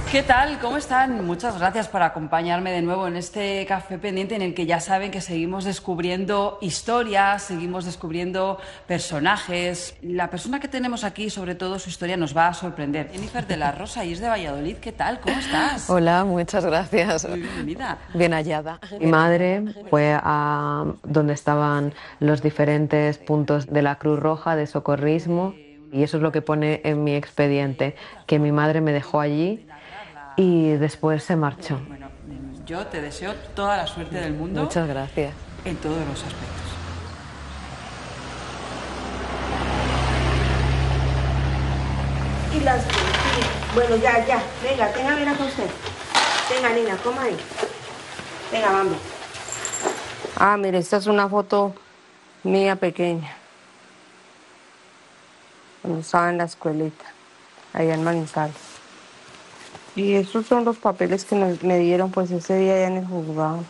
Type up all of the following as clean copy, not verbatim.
¿Qué tal? ¿Cómo están? Muchas gracias por acompañarme de nuevo en este Café Pendiente en el que ya saben que seguimos descubriendo historias, seguimos descubriendo personajes. La persona que tenemos aquí, sobre todo su historia, nos va a sorprender. Jennifer de la Rosa y es de Valladolid. ¿Qué tal? ¿Cómo estás? Hola, muchas gracias. Muy bienvenida. Bien hallada. Mi madre fue a donde estaban los diferentes puntos de la Cruz Roja de socorrismo y eso es lo que pone en mi expediente, que mi madre me dejó allí y después se marchó. Bueno, yo te deseo toda la suerte del mundo Muchas gracias. en todos los aspectos. Y las bueno, ya. Venga, tenga bien acá usted. Venga, niña, coma ahí. Venga, vamos. Ah, mire, esta es una foto mía pequeña. Cuando estaba en la escuelita, allá en Manizales. Y estos son los papeles que me dieron pues ese día allá en el juzgado.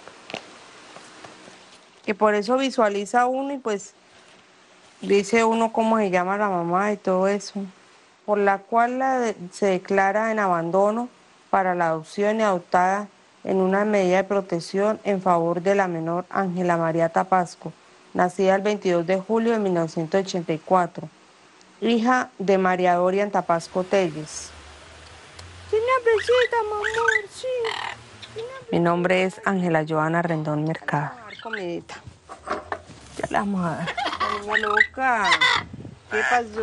Que por eso visualiza uno y pues dice uno cómo se llama la mamá y todo eso. Por la cual se declara en abandono para la adopción y adoptada en una medida de protección en favor de la menor Ángela María Tapasco, nacida el 22 de julio de 1984, hija de María Dorian Tapasco Telles. Sí. Mi nombre es Ángela Joana Rendón Mercado. Comidita. Ya la vamos a dar. Niña loca, ¿qué pasó?